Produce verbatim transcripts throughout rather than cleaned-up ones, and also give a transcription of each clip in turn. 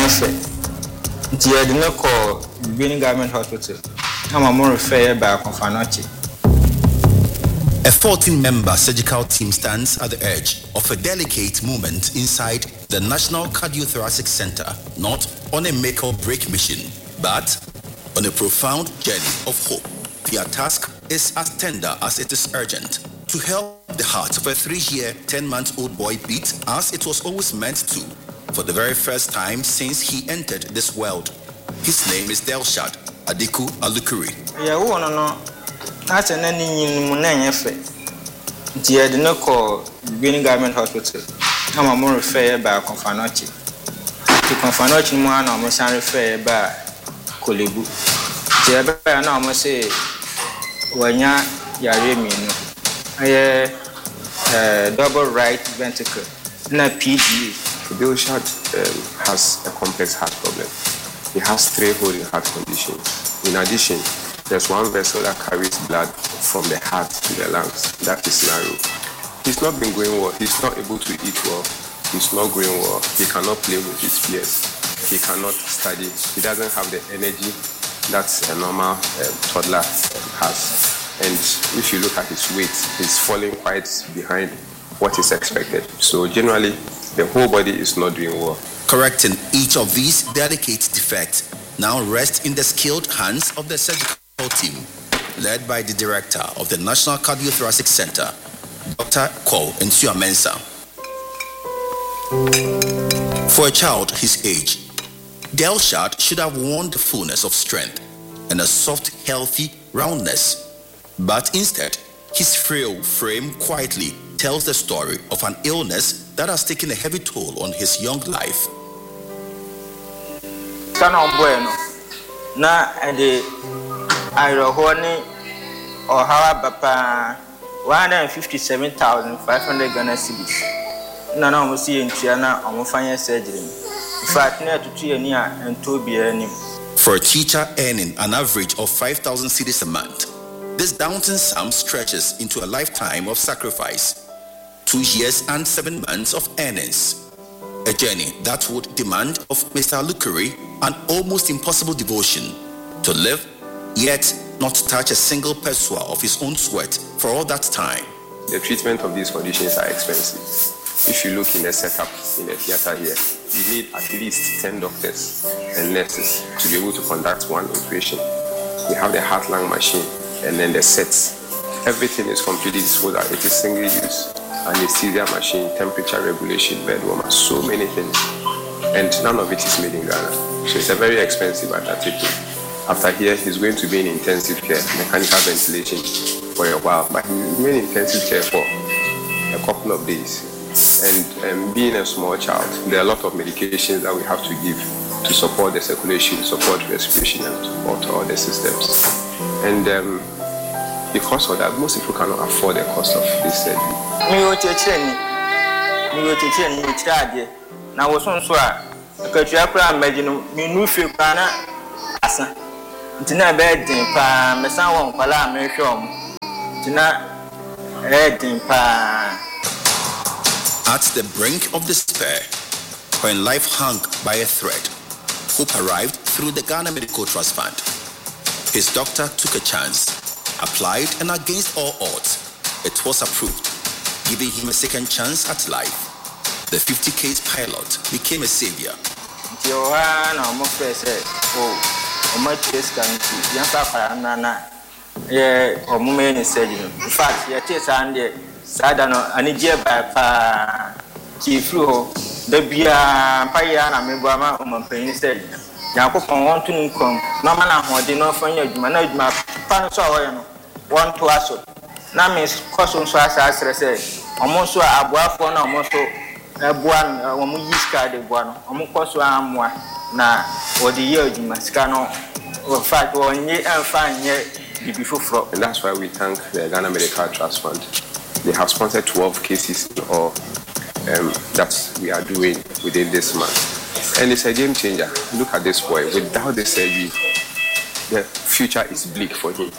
Enyefe. Nti de no call Benin Government Hospital. I'm more refer by Confanochi. A fourteen-member surgical team stands at the edge of a delicate moment inside the National Cardiothoracic Center, not on a make-or-break mission, but on a profound journey of hope. Their task is as tender as it is urgent, to help the heart of a three-year, ten-month-old boy beat as it was always meant to, for the very first time since he entered this world. His name is Delshad Adiku Alukuri. Yeah, oh, no, no. That's an ending in Enyefe. Nti de no call Benin Government Hospital. I'm more refer by Confanochi. To Confanochi mo ana mo san refer by Kolebu. Nti e ba na mo say wanya yare mi no. Aye uh, double right ventricle na P D. Delshad um, has a complex heart problem. He has three holding heart conditions. In addition, there's one vessel that carries blood from the heart to the lungs. That is narrow. He's not been going well. He's not able to eat well. He's not growing well. He cannot play with his peers. He cannot study. He doesn't have the energy that a normal um, toddler has. And if you look at his weight, he's falling quite behind what is expected. So generally, the whole body is not doing well. Correcting each of these delicate defects now rests in the skilled hands of the surgical team, led by the director of the National Cardiothoracic Center, Doctor Ko Nsuamensa. For a child his age, Delshad should have worn the fullness of strength and a soft, healthy roundness. But instead, his frail frame quietly tells the story of an illness that has taken a heavy toll on his young life. Bueno, na ede Irohoni or how papa one hundred fifty-seven thousand five hundred Ghana cedis. Na na almost see in Tiana or fire surgery. In fact, near to Tiania and Toby. For a teacher earning an average of five thousand cedis a month, this daunting sum stretches into a lifetime of sacrifice, two years and seven months of earnings. A journey that would demand of Mister Alukuri an almost impossible devotion to live, yet not touch a single pesewa of his own sweat for all that time. The treatment of these conditions are expensive. If you look in the setup in the theater here, you need at least ten doctors and nurses to be able to conduct one operation. We have the heart-lung machine and then the sets. Everything is completely disposable. It is single use. Anesthesia machine, temperature regulation, bed warmer, so many things. And none of it is made in Ghana. So it's a very expensive undertaking. After here, he's going to be in intensive care, mechanical ventilation for a while. But he will be in intensive care for a couple of days. And um, being a small child, there are a lot of medications that we have to give to support the circulation, support respiration, and support all the systems. And um, because of that, most people cannot afford the cost of this surgery. Me o checheni me o checheni me chade na wo so so a akatua kra magino me nu fe kwa na asa ntina be din pa me san won kwala me hwe om ntina e din pa. At the brink of despair, when life hung by a thread, hope arrived through the Ghana Medical Trust Fund. His doctor took a chance, applied, and against all odds, it was approved, giving him a second chance at life. The fifty K's pilot became a savior. Joanna, I'm afraid, oh, my chest can be Yanka, yeah, or Mumen is saying. In fact, your tears are under Sadano, and a year by Chief Flu, the Bia Payana, Mibama, or my pain said. Yankop want to come, no man, who did not find you, manage my panso, one to us. Na means custom so as I say, almost a boafon, almost a buan, a woman yiska de buano, almost a moi, na, or the year you must cano, or fact, or ye and fine yet before fraud. And that's why we thank the Ghana Medical Trust Fund. They have sponsored twelve cases or um, that we are doing within this month. And it's a game changer. Look at this boy. Without this surgery, the future is bleak for him.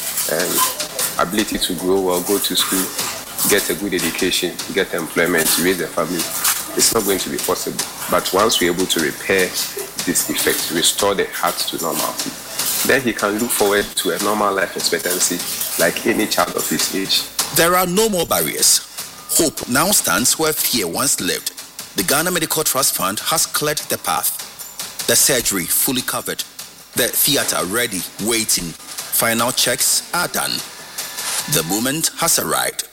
And ability to grow well, go to school, get a good education, get employment, raise a family, it's not going to be possible. But once we're able to repair this effect, restore the heart to normality, then he can look forward to a normal life expectancy like any child of his age. There are no more barriers. Hope now stands where fear once lived. The Ghana Medical Trust Fund has cleared the path. The surgery fully covered. The theater ready, waiting. Final checks are done. The moment has arrived.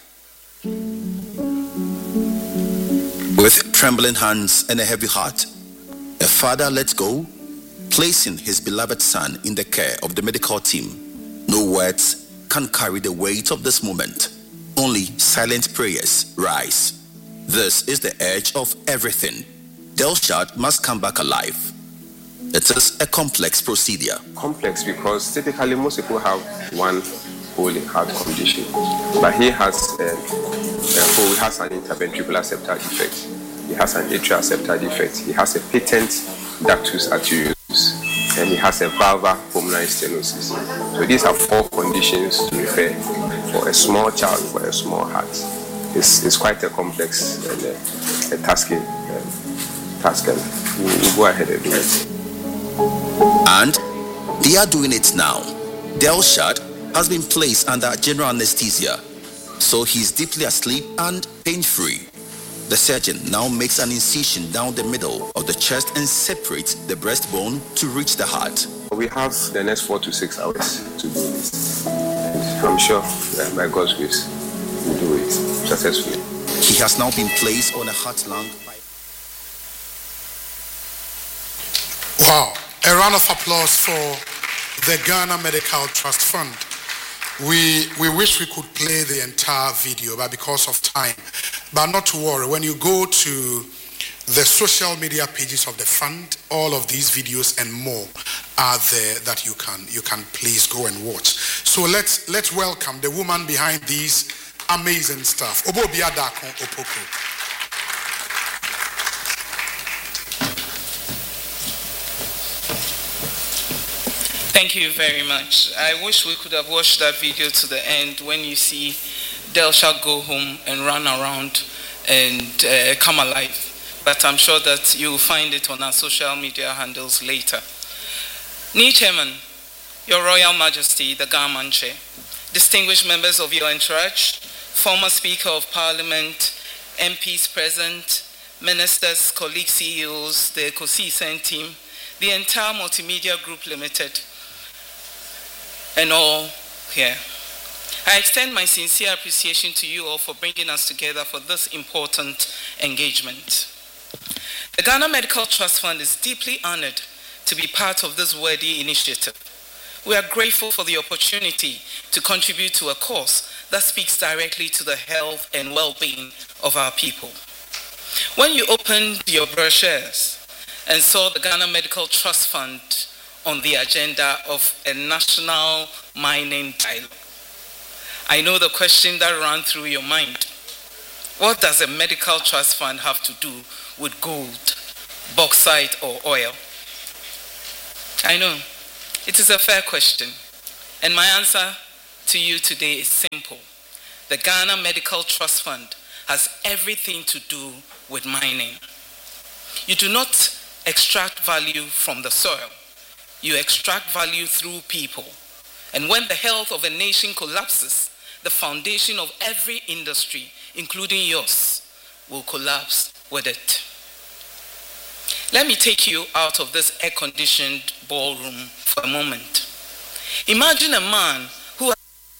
With trembling hands and a heavy heart, a father lets go, placing his beloved son in the care of the medical team. No words can carry the weight of this moment. Only silent prayers rise. This is the edge of everything. Delshad must come back alive. It is a complex procedure. Complex because typically most people have one whole heart condition, but he has a, a whole, he has an interventricular septal defect. He has an atrial septal defect. He has a patent ductus arteriosus, and he has a valvar pulmonary stenosis. So these are four conditions to refer for a small child for a small heart. It's, it's quite a complex and a, a tasking um, task, and we'll, we'll go ahead and do it. And they are doing it now. Delshad has been placed under general anesthesia, so he's deeply asleep and pain-free. The surgeon now makes an incision down the middle of the chest and separates the breastbone to reach the heart. We have the next four to six hours to do this. And I'm sure that by God's grace, we'll do it successfully. He has now been placed on a heart-lung pipe. Wow. A round of applause for the Ghana Medical Trust Fund. We we wish we could play the entire video, but because of time. But not to worry, when you go to the social media pages of the fund, all of these videos and more are there that you can you can please go and watch. So let's let's welcome the woman behind these amazing stuff. Obo Biadako Opoko. Thank you very much. I wish we could have watched that video to the end when you see Delshad go home and run around and uh, come alive. But I'm sure that you'll find it on our social media handles later. Ni Chairman, Your Royal Majesty, the Ghana Chair, distinguished members of your entourage, former Speaker of Parliament, M Ps present, ministers, colleagues, C E Os, the COSISEN team, the entire Multimedia Group Limited, and all here. I extend my sincere appreciation to you all for bringing us together for this important engagement. The Ghana Medical Trust Fund is deeply honored to be part of this worthy initiative. We are grateful for the opportunity to contribute to a cause that speaks directly to the health and well-being of our people. When you opened your brochures and saw the Ghana Medical Trust Fund on the agenda of a national mining dialogue, I know the question that ran through your mind: what does a medical trust fund have to do with gold, bauxite, or oil? I know it is a fair question, and my answer to you today is simple. The Ghana Medical Trust Fund has everything to do with mining. You do not extract value from the soil. You extract value through people. And when the health of a nation collapses, the foundation of every industry, including yours, will collapse with it. Let me take you out of this air-conditioned ballroom for a moment. Imagine a man who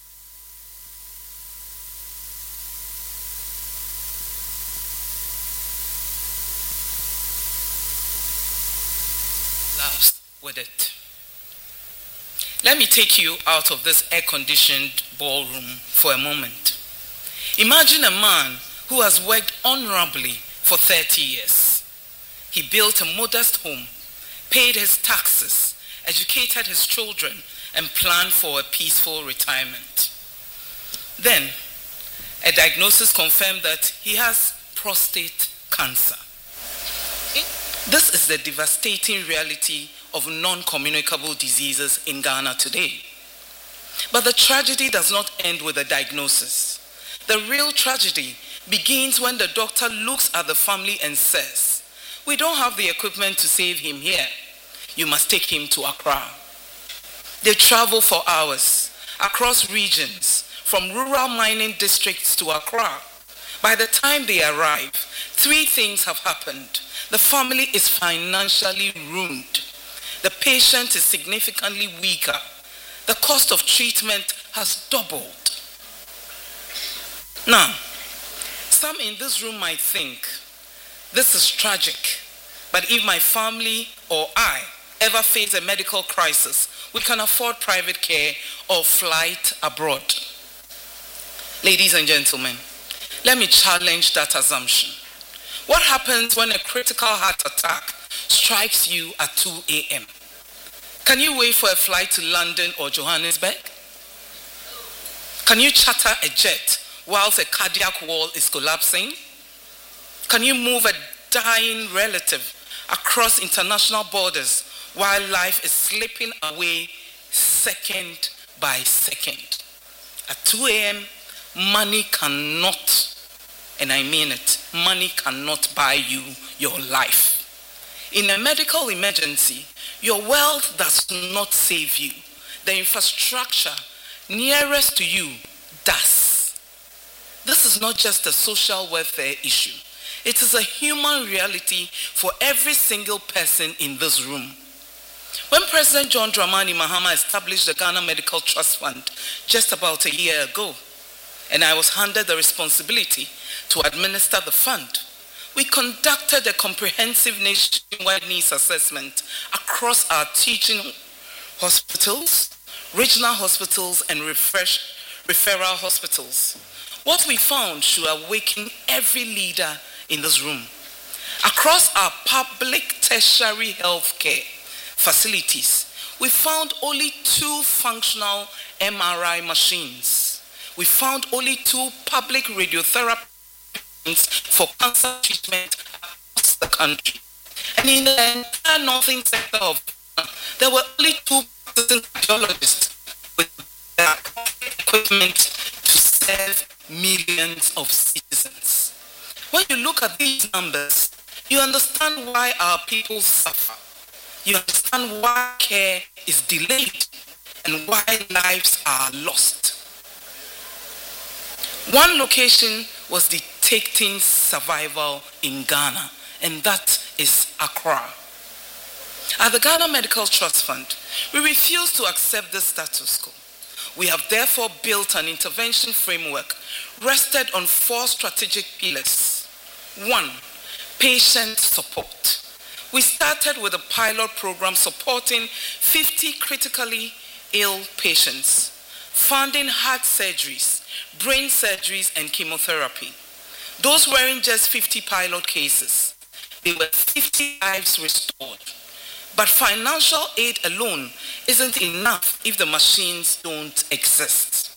collapsed with it. Let me take you out of this air-conditioned ballroom for a moment. Imagine a man who has worked honorably for thirty years. He built a modest home, paid his taxes, educated his children, and planned for a peaceful retirement. Then, a diagnosis confirmed that he has prostate cancer. This is the devastating reality of non-communicable diseases in Ghana today. But the tragedy does not end with a diagnosis. The real tragedy begins when the doctor looks at the family and says, "We don't have the equipment to save him here. you must take him to Accra. They travel for hours across regions, from rural mining districts to Accra. By the time they arrive, three things have happened. The family is financially ruined. The patient is significantly weaker. The cost of treatment has doubled. Now, some in this room might think, this is tragic, but if my family or I ever face a medical crisis, we can afford private care or flight abroad. Ladies and gentlemen, let me challenge that assumption. What happens when a critical heart attack strikes you at two a m? Can you wait for a flight to London or Johannesburg? Can you charter a jet whilst a cardiac wall is collapsing? Can you move a dying relative across international borders while life is slipping away second by second? At two a m, money cannot, and I mean it, money cannot buy you your life. In a medical emergency, your wealth does not save you. The infrastructure nearest to you does. This is not just a social welfare issue. It is a human reality for every single person in this room. When President John Dramani Mahama established the Ghana Medical Trust Fund just about a year ago, and I was handed the responsibility to administer the fund, we conducted a comprehensive nationwide needs assessment across our teaching hospitals, regional hospitals, and refresh, referral hospitals. What we found should awaken every leader in this room. Across our public tertiary healthcare facilities, we found only two functional M R I machines. We found only two public radiotherapy for cancer treatment across the country. And in the entire northern sector of Ghana, there were only two radiologists with their equipment to serve millions of citizens. When you look at these numbers, you understand why our people suffer. You understand why care is delayed and why lives are lost. One location was detecting survival in Ghana, and that is Accra. At the Ghana Medical Trust Fund, we refuse to accept this status quo. We have therefore built an intervention framework rested on four strategic pillars. One, patient support. We started with a pilot program supporting fifty critically ill patients, funding heart surgeries, brain surgeries, and chemotherapy. Those weren't just fifty pilot cases. They were fifty lives restored. But financial aid alone isn't enough if the machines don't exist.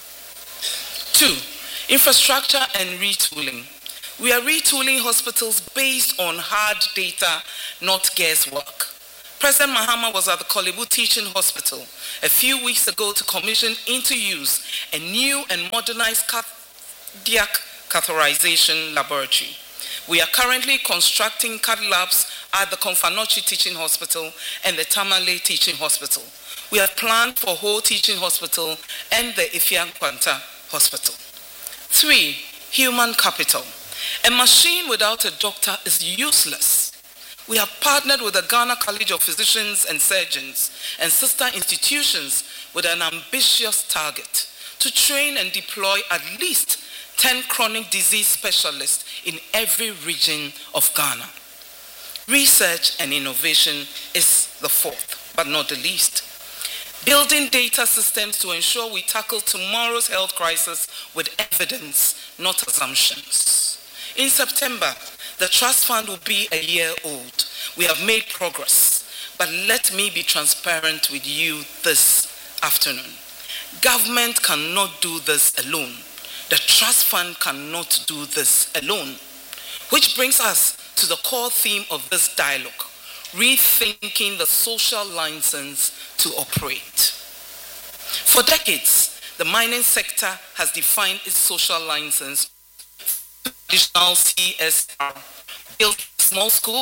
Two, infrastructure and retooling. We are retooling hospitals based on hard data, not guesswork. President Mahama was at the Kolebu Teaching Hospital a few weeks ago to commission into use a new and modernized cardiac catheterization laboratory. We are currently constructing cath labs at the Konfanochi Teaching Hospital and the Tamale Teaching Hospital. We have planned for Ho Teaching Hospital and the Ifeanyi Quanta Hospital. Three, human capital. A machine without a doctor is useless. We have partnered with the Ghana College of Physicians and Surgeons and sister institutions with an ambitious target to train and deploy at least ten chronic disease specialists in every region of Ghana. Research and innovation is the fourth, but not the least. Building data systems to ensure we tackle tomorrow's health crisis with evidence, not assumptions. In September, the trust fund will be a year old. We have made progress, but let me be transparent with you this afternoon. Government cannot do this alone. The trust fund cannot do this alone. Which brings us to the core theme of this dialogue, rethinking the social license to operate. For decades, the mining sector has defined its social license. Traditional C S R, build a small school,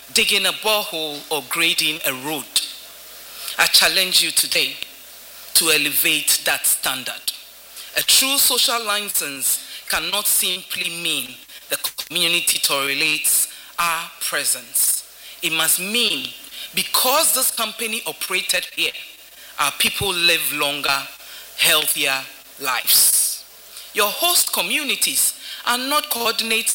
digging a borehole, or grading a road. I challenge you today to elevate that standard. A true social license cannot simply mean the community tolerates our presence. It must mean because this company operated here, our people live longer, healthier lives. Your host communities are not coordinated.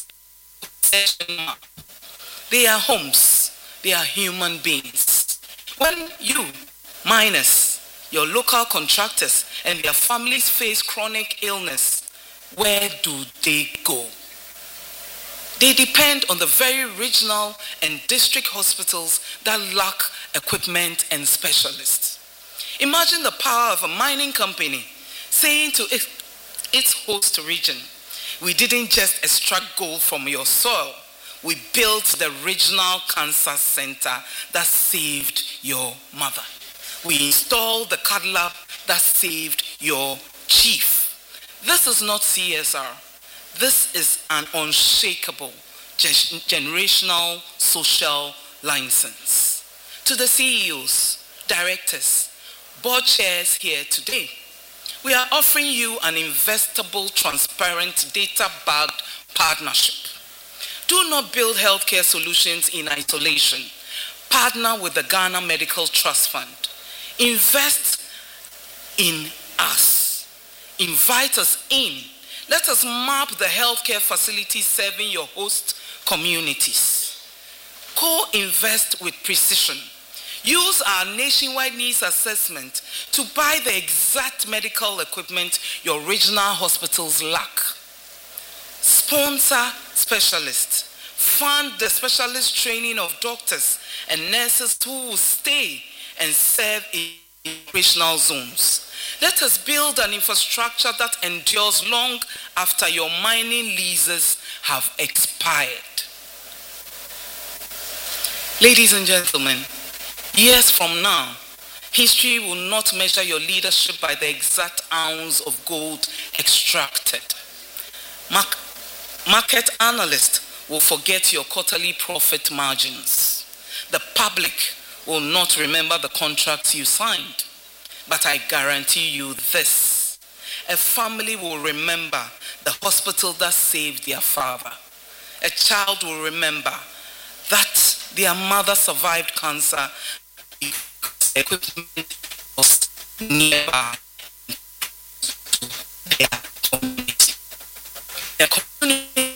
They are homes. They are human beings. When you, miners, your local contractors, and their families face chronic illness, where do they go? They depend on the very regional and district hospitals that lack equipment and specialists. Imagine the power of a mining company saying to its host region, we didn't just extract gold from your soil, we built the regional cancer center that saved your mother. We installed the CAD lab that saved your chief. This is not C S R. This is an unshakable generational social license. To the C E Os, directors, board chairs here today, we are offering you an investable, transparent, data-backed partnership. Do not build healthcare solutions in isolation. Partner with the Ghana Medical Trust Fund. Invest in us. Invite us in. Let us map the healthcare facilities serving your host communities. Co-invest with precision. Use our nationwide needs assessment to buy the exact medical equipment your regional hospitals lack. Sponsor specialists. Fund the specialist training of doctors and nurses who will stay and serve in operational zones. Let us build an infrastructure that endures long after your mining leases have expired. Ladies and gentlemen, years from now, history will not measure your leadership by the exact ounce of gold extracted. Mark, market analysts will forget your quarterly profit margins. The public will not remember the contracts you signed. But I guarantee you this, a family will remember the hospital that saved their father. A child will remember that their mother survived cancer because the equipment was nearby to their community. Their community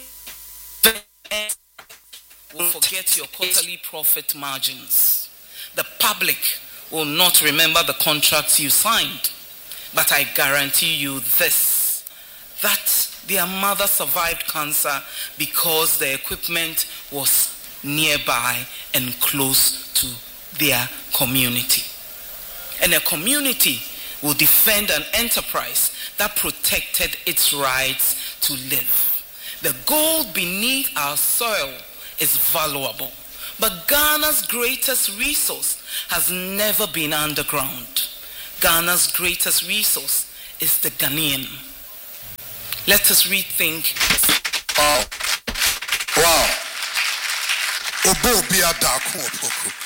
will forget your quarterly profit margins. The public will not remember the contracts you signed, but I guarantee you this, that their mother survived cancer because the equipment was nearby and close to their community. And a community will defend an enterprise that protected its rights to live. The gold beneath our soil is valuable, but Ghana's greatest resource has never been underground. Ghana's greatest resource is the Ghanaian. Let us rethink. Wow. Wow. Obo biya da ko opoku.